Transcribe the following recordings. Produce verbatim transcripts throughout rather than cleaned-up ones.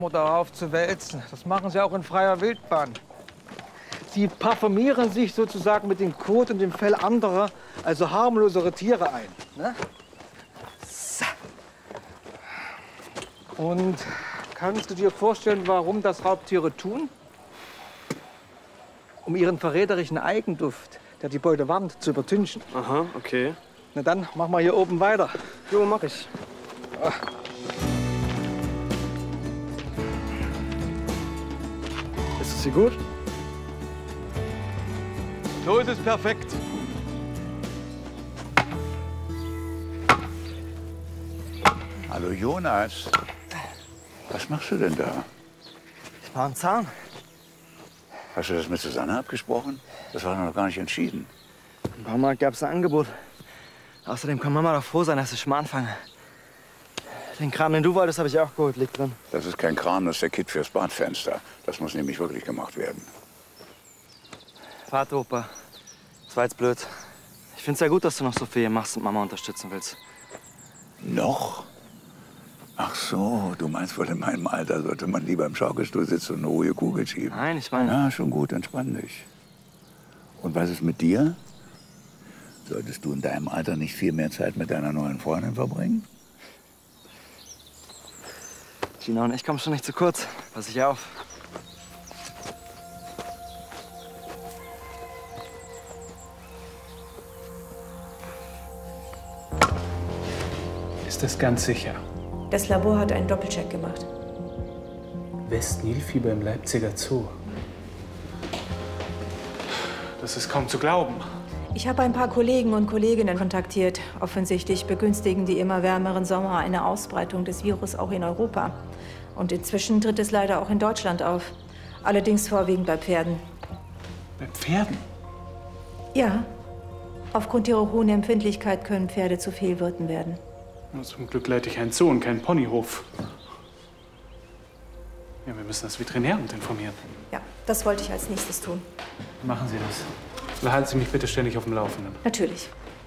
darauf zu wälzen. Das machen sie auch in freier Wildbahn. Sie parfümieren sich sozusagen mit dem Kot und dem Fell anderer, also harmlosere Tiere ein. Ne? So. Und kannst du dir vorstellen, warum das Raubtiere tun? Um ihren verräterischen Eigenduft, der die Beute warnt, zu übertünchen. Aha, okay. Na dann, mach mal hier oben weiter. Jo, mach ich. Ah. Ist es hier gut? So ist es perfekt. Hallo Jonas. Was machst du denn da? Ich mache einen Zahn. Hast du das mit Susanne abgesprochen? Das war noch gar nicht entschieden. Ein paar Mal gab es ein Angebot. Außerdem kann Mama doch froh sein, dass ich schon mal anfange. Den Kram, den du wolltest, habe ich auch geholt. Liegt drin. Das ist kein Kram, das ist der Kit fürs Badfenster. Das muss nämlich wirklich gemacht werden. Warte, Opa. Das war jetzt blöd. Ich finde es ja gut, dass du noch so viel machst und Mama unterstützen willst. Noch? Ach so, du meinst wohl, in meinem Alter sollte man lieber im Schaukelstuhl sitzen und eine ruhige Kugel schieben? Nein, ich meine... Ja, schon gut, entspann dich. Und was ist mit dir? Solltest du in deinem Alter nicht viel mehr Zeit mit deiner neuen Freundin verbringen? Gina und ich kommen schon nicht zu kurz. Pass ich auf. Ist das ganz sicher? Das Labor hat einen Doppelcheck gemacht. West-Nilfieber im Leipziger Zoo. Das ist kaum zu glauben. Ich habe ein paar Kollegen und Kolleginnen kontaktiert. Offensichtlich begünstigen die immer wärmeren Sommer eine Ausbreitung des Virus auch in Europa. Und inzwischen tritt es leider auch in Deutschland auf. Allerdings vorwiegend bei Pferden. Bei Pferden? Ja. Aufgrund ihrer hohen Empfindlichkeit können Pferde zu Fehlwirten werden. Zum Glück leite ich einen Zoo und keinen Ponyhof. Ja, wir müssen das Veterinäramt informieren. Ja, das wollte ich als nächstes tun. Machen Sie das. Behalten Sie mich bitte ständig auf dem Laufenden. Natürlich.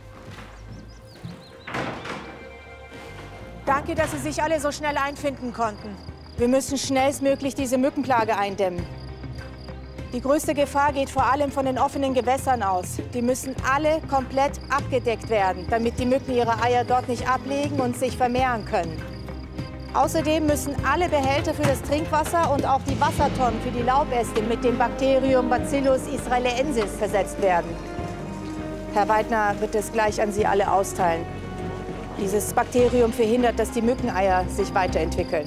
Danke, dass Sie sich alle so schnell einfinden konnten. Wir müssen schnellstmöglich diese Mückenplage eindämmen. Die größte Gefahr geht vor allem von den offenen Gewässern aus. Die müssen alle komplett abgedeckt werden, damit die Mücken ihre Eier dort nicht ablegen und sich vermehren können. Außerdem müssen alle Behälter für das Trinkwasser und auch die Wassertonnen für die Laubäste mit dem Bakterium Bacillus israelensis versetzt werden. Herr Weidner wird es gleich an Sie alle austeilen. Dieses Bakterium verhindert, dass die Mückeneier sich weiterentwickeln.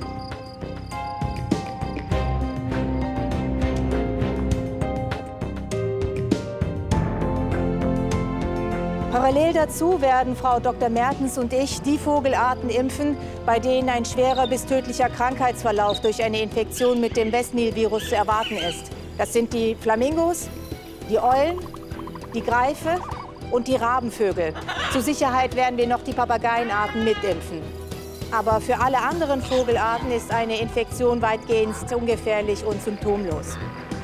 Parallel dazu werden Frau Doktor Mertens und ich die Vogelarten impfen, bei denen ein schwerer bis tödlicher Krankheitsverlauf durch eine Infektion mit dem Westnil-Virus zu erwarten ist. Das sind die Flamingos, die Eulen, die Greife und die Rabenvögel. Zur Sicherheit werden wir noch die Papageienarten mitimpfen. Aber für alle anderen Vogelarten ist eine Infektion weitgehend ungefährlich und symptomlos.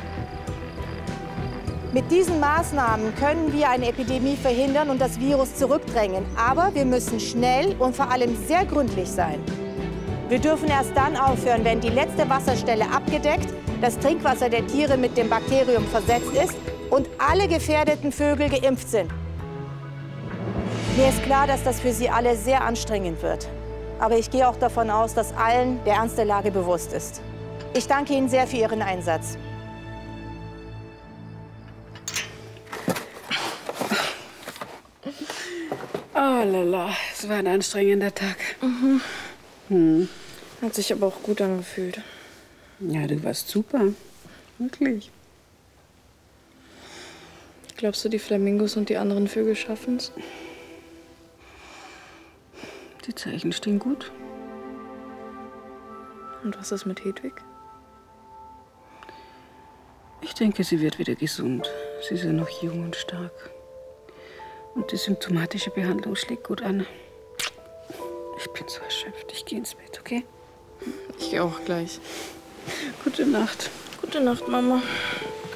Mit diesen Maßnahmen können wir eine Epidemie verhindern und das Virus zurückdrängen. Aber wir müssen schnell und vor allem sehr gründlich sein. Wir dürfen erst dann aufhören, wenn die letzte Wasserstelle abgedeckt, das Trinkwasser der Tiere mit dem Bakterium versetzt ist und alle gefährdeten Vögel geimpft sind. Mir ist klar, dass das für Sie alle sehr anstrengend wird. Aber ich gehe auch davon aus, dass allen der Ernst der Lage bewusst ist. Ich danke Ihnen sehr für Ihren Einsatz. Oh lala, es war ein anstrengender Tag. Mhm. Hm. Hat sich aber auch gut angefühlt. Ja, du warst super. Wirklich. Glaubst du, die Flamingos und die anderen Vögel schaffen's? Die Zeichen stehen gut. Und was ist mit Hedwig? Ich denke, sie wird wieder gesund. Sie ist ja noch jung und stark. Und die symptomatische Behandlung schlägt gut an. Ich bin so erschöpft. Ich gehe ins Bett, okay? Ich gehe auch gleich. Gute Nacht. Gute Nacht, Mama.